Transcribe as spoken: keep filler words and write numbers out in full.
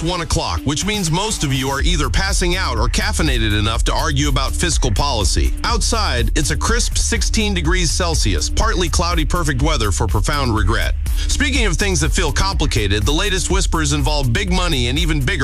one o'clock, which means most of you are either passing out or caffeinated enough to argue about fiscal policy. Outside, it's a crisp sixteen degrees Celsius, partly cloudy, perfect weather for profound regret. Speaking of things that feel complicated, the latest whispers involve big money and even bigger